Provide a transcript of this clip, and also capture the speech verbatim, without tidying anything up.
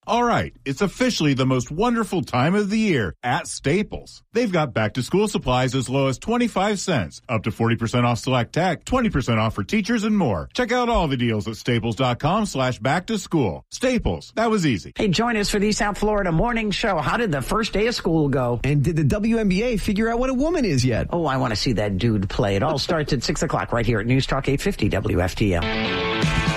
All right, it's officially the most wonderful time of the year at Staples. They've got back-to-school supplies as low as twenty-five cents, up to forty percent off select tech, twenty percent off for teachers, and more. Check out all the deals at staples.com slash back-to-school. Staples, that was easy. Hey, join us for the South Florida Morning Show. How did the first day of school go? And did the W N B A figure out what a woman is yet? Oh, I want to see that dude play. It all starts at six o'clock right here at News Talk eight fifty W F T L.